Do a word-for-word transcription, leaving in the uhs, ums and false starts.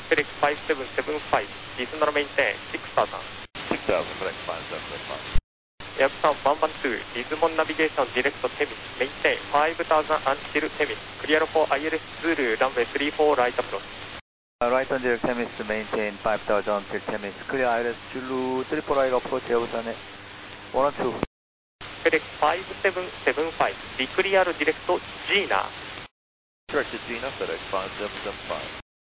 FedEx five seven seven five, reasonable maintain six thousand. six thousand, FedEx five seven seven five. Airport one one two, Lisbon navigation direct to Temis, maintain five thousand until Temis, clear for I L S Zulu, runway three four right approach. Uh, right on direct Temis to maintain five thousand till Temis, clear I L S Zulu, three four right approach, 여보세요. one two. FedEx five seven seven five, declare direct to Gina. Direct to Gina, FedEx five seven seven five.